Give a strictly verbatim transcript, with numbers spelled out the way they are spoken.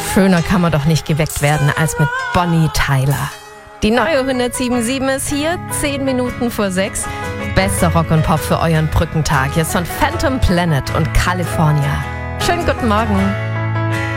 Schöner kann man doch nicht geweckt werden als mit Bonnie Tyler. Die neue hundertsieben Komma sieben ist hier, zehn Minuten vor sechs. Bester Rock und Pop für euren Brückentag. Hier ist von Phantom Planet und California. Schönen guten Morgen.